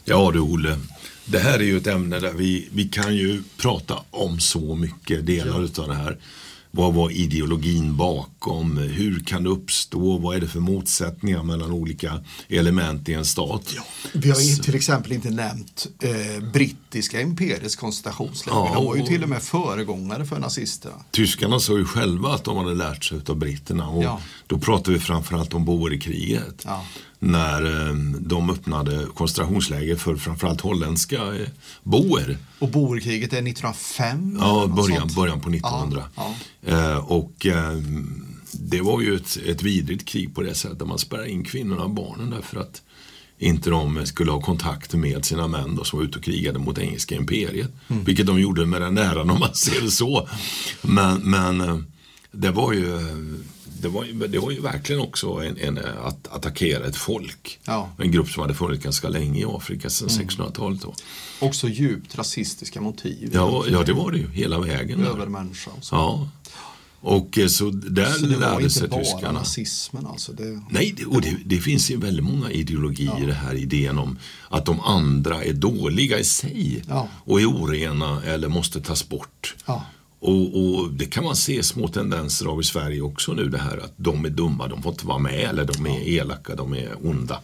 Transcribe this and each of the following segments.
Ja du Olle, det här är ju ett ämne där vi kan ju prata om så mycket delar utav det här. Vad var ideologin bakom? Hur kan det uppstå? Vad är det för motsättningar mellan olika element i en stat? Ja, vi har ju till exempel inte nämnt brittiska imperiets koncentrationsläger. Ja, de var ju till och med föregångare för nazisterna. Tyskarna sa ju själva att de hade lärt sig av britterna. Och då pratar vi framförallt om Boerkriget. Ja. När de öppnade koncentrationsläger för framförallt holländska boer. Och Boerkriget är 1905? Ja, början på 1900. Ja. Och det var ju ett vidrigt krig på det sättet, där man spärrade in kvinnorna och barnen därför att inte de skulle ha kontakt med sina män då, som var ute och krigade mot engelska imperiet. Vilket de gjorde med den äran, om man ser det så. Men det var ju verkligen också att attackera ett folk. Ja. En grupp som hade funnits ganska länge i Afrika sedan 1600-talet då. Också djupt rasistiska motiv. Ja, det var det ju hela vägen. Övermänniska. Ja. Och så där lärde sig tyskarna. Så det var inte bara nazismen alltså? Nej, det finns ju väldigt många ideologier i det här, idén om att de andra är dåliga i sig och är orena eller måste tas bort. Ja. Och det kan man se små tendenser av i Sverige också nu, det här att de är dumma, de får inte vara med, eller de är elaka, de är onda.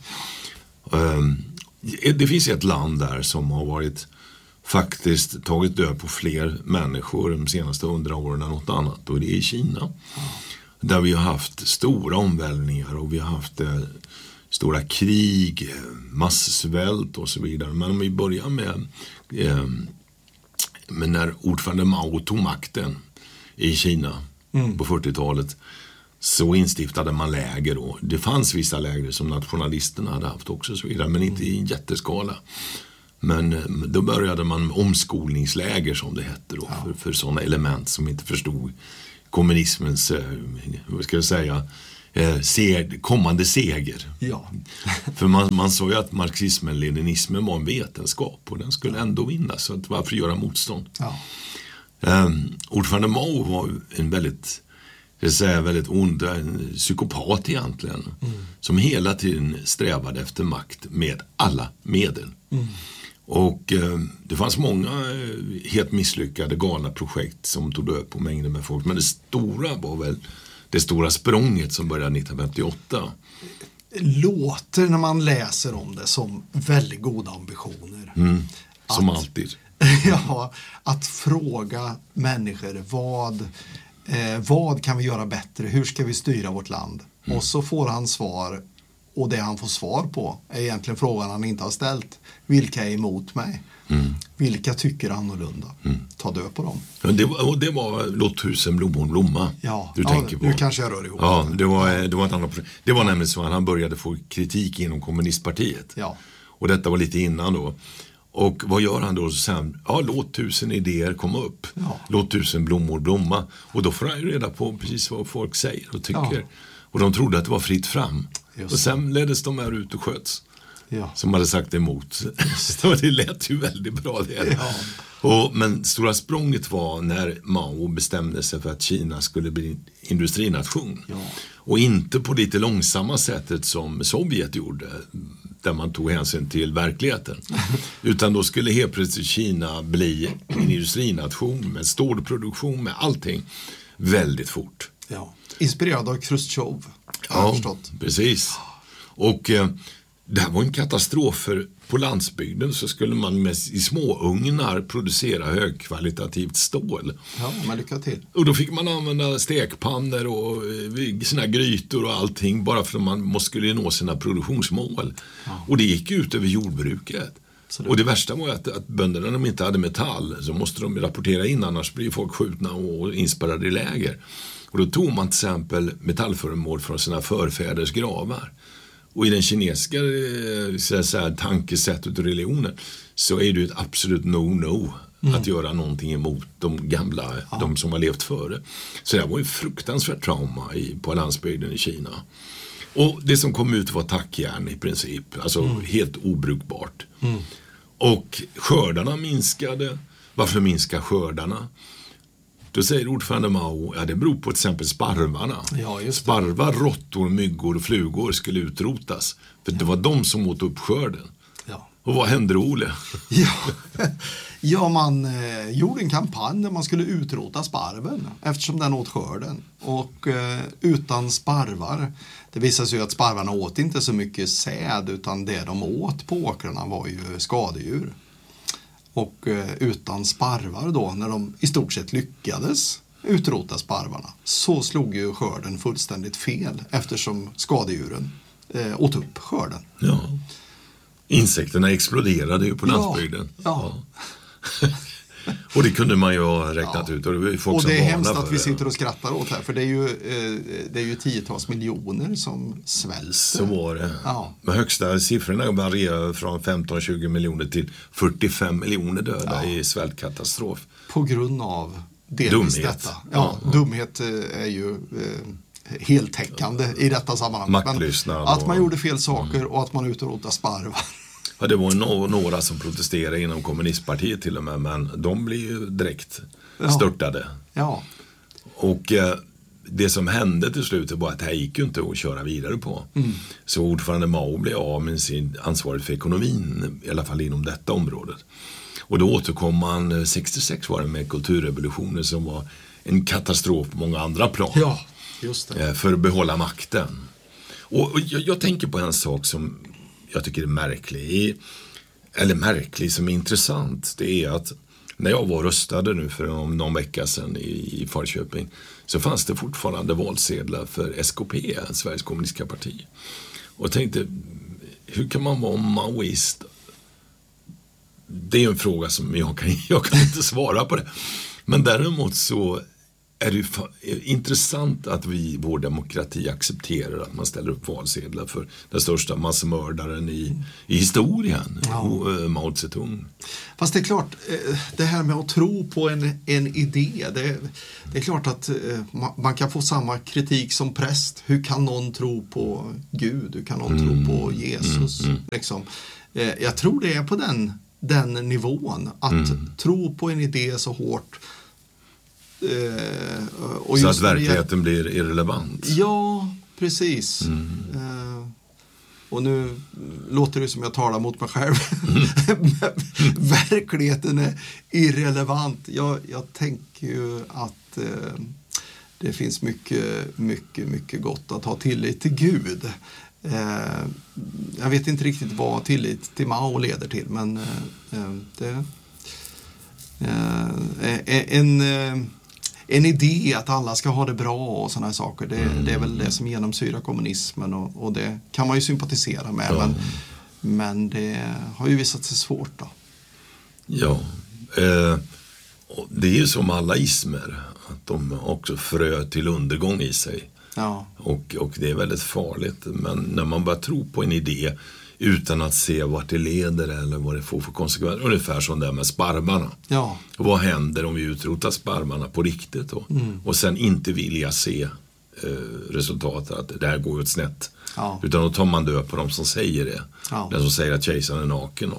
Det finns ett land där som har varit faktiskt tagit död på fler människor de senaste 100 åren än något annat, och det är Kina. Där vi har haft stora omvälvningar och vi har haft stora krig, massvält och så vidare. Men om vi börjar med när ordförande Mao tog makten i Kina på 40-talet, så instiftade man läger då. Det fanns vissa läger som nationalisterna hade haft också, så vidare, men inte i en jätteskala. Men då började man med omskolningsläger, som det hette då, för sådana element som inte förstod kommunismens, vad ska jag säga, kommande seger. Ja. För man sa ju att marxismen-leninismen var en vetenskap och den skulle ändå vinna, så att varför göra motstånd? Ja. Ordförande Mao var en väldigt ond, en psykopat egentligen, som hela tiden strävade efter makt med alla medel. Och det fanns många helt misslyckade galna projekt som tog död på mängder med folk, men det stora var väl det stora språnget som började 1958. Låter när man läser om det som väldigt goda ambitioner. Som alltid. Ja, att fråga människor vad kan vi göra bättre? Hur ska vi styra vårt land? Och så får han svar, och det han får svar på är egentligen frågan han inte har ställt. Vilka är emot mig? Vilka tycker annorlunda? Ta död på dem. Ja, det var låt tusen blommor blomma. Ja, du tänker på. Nu kanske jag rör ihop. Ja, det var ett annat projekt. Det var nämligen så att han började få kritik inom kommunistpartiet. Ja. Och detta var lite innan då. Och vad gör han då sen? Ja, låt tusen idéer komma upp. Ja. Låt tusen blommor blomma. Och då får han ju reda på precis vad folk säger och tycker. Ja. Och de trodde att det var fritt fram. Och sen leddes de här ut och sköts. Ja. Som hade sagt emot. Det lät ju väldigt bra det. Ja. Men stora språnget var när Mao bestämde sig för att Kina skulle bli industrination. Ja. Och inte på lite långsamma sättet som Sovjet gjorde, där man tog hänsyn till verkligheten. Utan då skulle helt plötsligt Kina bli en industrination med stålproduktion, med allting väldigt fort. Ja. Inspirerad av Khrushchev. Ja, precis. Och det här var en katastrof, för på landsbygden så skulle man i småugnar producera högkvalitativt stål. Ja, men lycka till. Och då fick man använda stekpannor och sina grytor och allting, bara för att man skulle nå sina produktionsmål. Ja. Och det gick ut över jordbruket. Och det värsta var att bönderna, de inte hade metall, så måste de rapportera in, annars blir folk skjutna och inspärrade i läger. Och då tog man till exempel metallföremål från sina förfäders gravar. Och i den kinesiska tankesättet och religionen så är det ett absolut no-no att göra någonting emot de gamla, de som har levt före. Så det var ju fruktansvärt trauma på landsbygden i Kina. Och det som kom ut var tackjärn i princip, alltså helt obrukbart. Och skördarna minskade. Varför minskar skördarna? Då säger ordförande Mao, det beror på till exempel sparvarna. Ja, sparvar, råttor, myggor och flugor skulle utrotas. För det var de som åt upp skörden. Ja. Och vad hände då, Ole? Ja, man gjorde en kampanj där man skulle utrota sparven eftersom den åt skörden. Och utan sparvar, det visade sig ju att sparvarna åt inte så mycket säd, utan det de åt på åkrarna var ju skadedjur. Och utan sparvar då, när de i stort sett lyckades utrota sparvarna, så slog ju skörden fullständigt fel eftersom skadedjuren åt upp skörden. Ja. Insekterna exploderade ju på landsbygden. Ja. Och det kunde man ju ha räknat ut. Och det är hemskt att vi sitter och skrattar åt här, för det är ju tiotals miljoner som svälter. Så var det. Ja. Men högsta siffrorna varierar från 15-20 miljoner till 45 miljoner döda i svältkatastrof. På grund av dumhet. Detta. Ja, dumhet är ju heltäckande i detta sammanhang. Maktlystnad. Att man gjorde fel saker och att man utrotade sparvar. Ja, det var några som protesterade inom kommunistpartiet till och med, men de blev ju direkt störtade. Ja. Och det som hände till slut var att det här gick ju inte att köra vidare på. Så ordförande Mao blev av med sin ansvarig för ekonomin, i alla fall inom detta området. Och då återkom man, 66 var det, med kulturrevolutionen som var en katastrof på många andra plan. Ja, just det. För att behålla makten. Och jag tänker på en sak som jag tycker är märklig, som är intressant. Det är att när jag var och röstade nu för någon vecka sedan i Falköping, så fanns det fortfarande valsedlar för SKP, Sveriges kommunistiska parti. Och jag tänkte, hur kan man vara maoist? Det är en fråga som jag kan inte svara på det. Men däremot så är det intressant att vår demokrati accepterar att man ställer upp valsedlar för den största massmördaren i historien, Mao Zedong. Fast det är klart, det här med att tro på en idé, det är klart att man kan få samma kritik som präst. Hur kan någon tro på Gud? Hur kan någon tro på Jesus? Liksom. Jag tror det är på den nivån, att tro på en idé så hårt. Och så att verkligheten blir irrelevant. Ja, precis. Och nu låter det som jag talar mot mig själv. Verkligheten är irrelevant. Jag tänker ju att det finns mycket gott att ha tillit till Gud. Jag vet inte riktigt vad tillit till Mao leder till, men det en idé att alla ska ha det bra och sådana här saker. Det är väl det som genomsyrar kommunismen, och det kan man ju sympatisera med. Ja. Men det har ju visat sig svårt då. Ja, det är ju som alla ismer, att de också frö till undergång i sig. Ja. Och det är väldigt farligt. Men när man bara tror på en idé utan att se vart det leder eller vad det får för konsekvenser. Ungefär som det med sparvarna. Ja. Och vad händer om vi utrotar sparvarna på riktigt då? Och sen inte vilja se resultatet, att det här går åt snett. Ja. Utan då tar man död på dem som säger det. Ja. Den som säger att kejsaren är naken.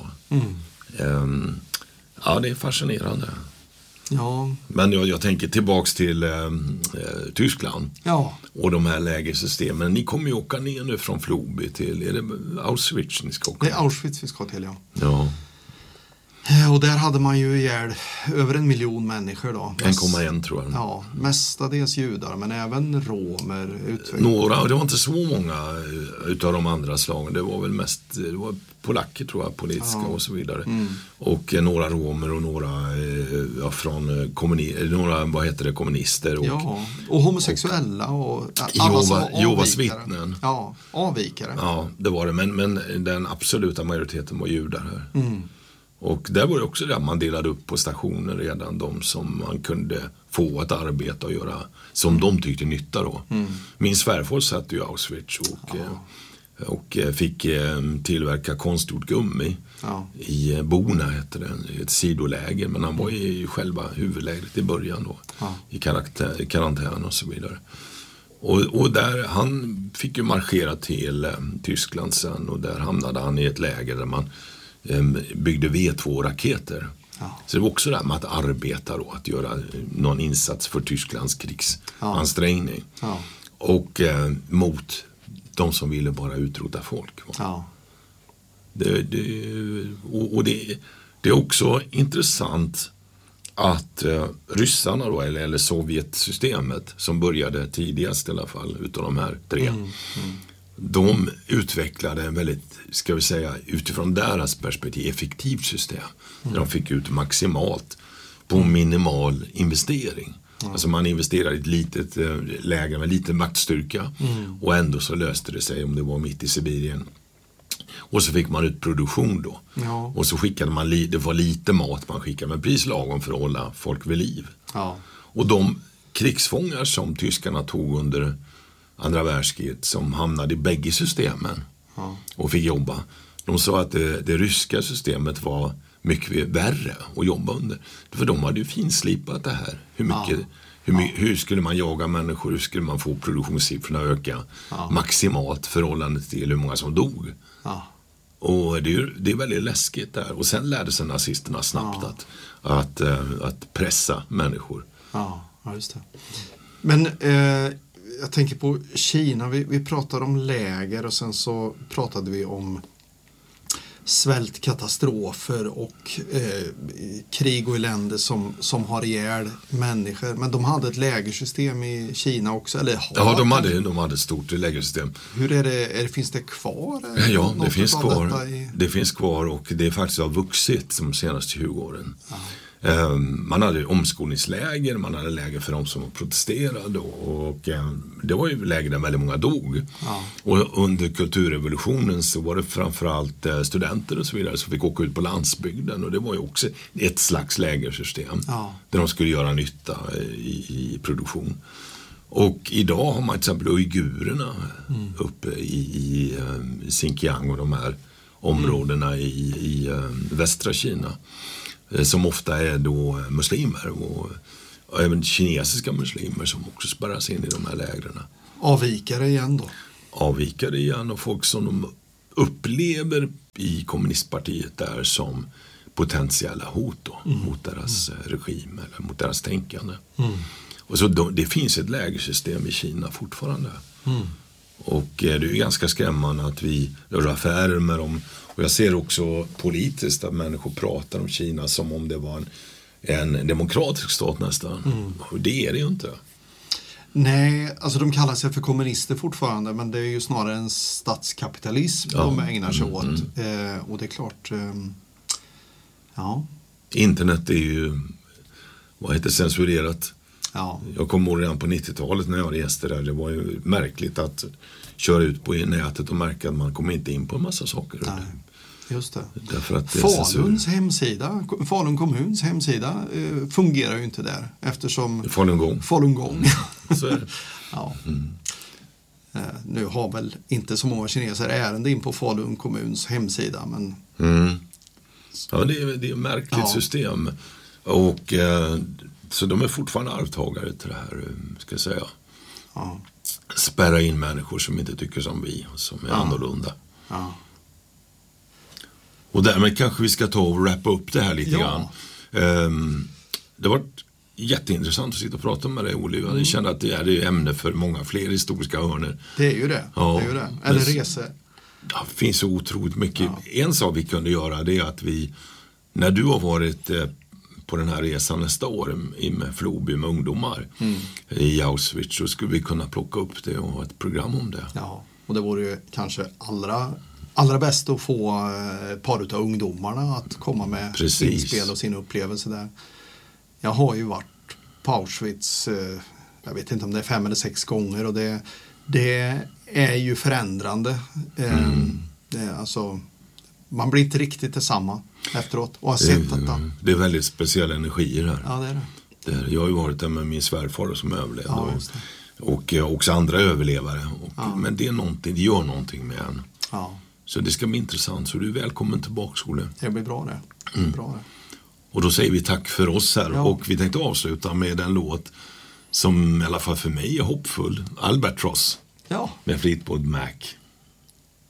Ja, det är fascinerande. Ja. Men jag tänker tillbaks till Tyskland. Ja. Och de här lägersystemen. Ni kommer ju åka ner nu från Floby till, är det Auschwitz ni ska åka? Det är Auschwitz vi ska till, ja. Ja. Och där hade man ju ihjäl över 1 miljon människor då. 1,1 tror jag. Ja, mestadels judar, men även romer. Några, det var inte så många utav de andra slagen. Det var väl mest, det var polacker tror jag, politiska och så vidare. Och några romer och några från några kommunister. Och homosexuella och Jehovas vittnen. Ja, avvikare. Ja, det var det. Men den absoluta majoriteten var judar här. Och där var det också det, man delade upp på stationer redan, de som man kunde få att arbeta och göra som de tyckte nytta då. Min svärfar satt i Auschwitz och fick tillverka konstgjort gummi i Bona, hette det, ett sidoläger, men han var i själva huvudlägret i början då, i karantän och så vidare. Och där, han fick ju marschera till Tyskland sen, och där hamnade han i ett läger där man byggde V2-raketer. Så det var också där med att arbeta då, att göra någon insats för Tysklands krigsansträngning. Och mot de som ville bara utrota folk. Det är också intressant att ryssarna då, eller Sovjetsystemet som började tidigast i alla fall utav de här 3. De utvecklade en väldigt, ska vi säga, utifrån deras perspektiv effektivt system. Där de fick ut maximalt på minimal investering. Alltså man investerar i ett litet läge med liten maktstyrka och ändå så löste det sig om det var mitt i Sibirien. Och så fick man ut produktion då. Ja. Och så skickade man, det var lite mat man skickade, men precis lagom för att hålla folk vid liv. Ja. Och de krigsfångar som tyskarna tog under andra världskriget som hamnade i bägge systemen och fick jobba. De sa att det ryska systemet var mycket värre att jobba under. För de hade ju finslipat det här. Hur skulle man jaga människor? Hur skulle man få produktionssiffrorna att öka maximalt förhållande till hur många som dog? Ja. Och det är väldigt läskigt där. Och sen lärde sig nazisterna snabbt att pressa människor. Ja, just det. Men jag tänker på Kina. Vi pratade om läger och sen så pratade vi om svältkatastrofer och krig och elände som har ihjäl människor. Men de hade ett lägersystem i Kina också, eller ja, de hade ett stort lägersystem. Hur är det, finns det kvar? Ja, det finns kvar. Det finns kvar och det faktiskt har vuxit de senaste 20 åren. Ja. Man hade omskolningsläger, man hade läger för de som protesterade och det var ju läger där väldigt många dog. Ja. Och under kulturrevolutionen så var det framförallt studenter och så vidare som fick åka ut på landsbygden och det var ju också ett slags lägersystem där de skulle göra nytta i produktion. Och idag har man till exempel uigurerna uppe i Xinjiang och de här områdena i västra Kina. Som ofta är då muslimer och även kinesiska muslimer som också spärras in i de här lägren. Avvikare igen då? Avvikare igen och folk som de upplever i kommunistpartiet där som potentiella hot då, mot deras regim eller mot deras tänkande. Och så det finns ett lägersystem i Kina fortfarande. Och det är ju ganska skrämmande att vi gör affärer med dem. Och jag ser också politiskt att människor pratar om Kina som om det var en demokratisk stat nästan. Och det är det ju inte. Nej, alltså de kallar sig för kommunister fortfarande, men det är ju snarare en statskapitalism de ägnar sig åt. Och det är klart, Internet är ju, censurerat. Ja. Jag kommer ihåg redan på 90-talet när jag reste där. Det var ju märkligt att köra ut på nätet och märka att man kommer inte in på en massa saker. Nej, just det. Därför att Falun kommuns hemsida fungerar ju inte där. Eftersom Falungong. Så är det. Ja. Nu har väl inte så många kineser ärende in på Falun kommuns hemsida. Men... Ja, det är ett märkligt system. Och... så de är fortfarande arvtagare till det här, ska jag säga. Ja. Spärra in människor som inte tycker som vi, som är annorlunda. Ja. Och därmed kanske vi ska ta och wrappa upp det här lite grann. Det var jätteintressant att sitta och prata med dig, Oliver. Jag känner att det är ämne för många fler historiska hörnor. Det är ju det. Ja. Det är ju det. Eller resor. Ja, det finns så otroligt mycket. Ja. En sak vi kunde göra det är att vi, när du har varit... på den här resan nästa år med Floby med ungdomar i Auschwitz, så skulle vi kunna plocka upp det och ha ett program om det. Ja, och det vore ju kanske allra bäst att få ett par av ungdomarna att komma med sin spel och sin upplevelse där. Jag har ju varit på Auschwitz, jag vet inte om det är 5 eller 6 gånger, och det är ju förändrande. Alltså, man blir inte riktigt detsamma efteråt och har sett detta. Det är väldigt speciella energier här. Ja, det är det. Jag har ju varit där med min svärfar som överlevde. Och också andra överlevare. Men det gör någonting med en. Ja. Så det ska bli intressant. Så du är välkommen tillbaka, Olle. Det blir bra det. Och då säger vi tack för oss här. Ja. Och vi tänkte avsluta med en låt som i alla fall för mig är hoppfull. Albatross med Fleetwood Mac.